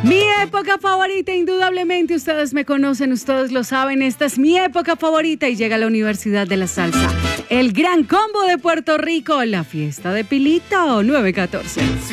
Mi época favorita, indudablemente, ustedes me conocen, ustedes lo saben, esta es mi época favorita y llega a la Universidad de la Salsa. El Gran Combo de Puerto Rico, la fiesta de Pilito 914.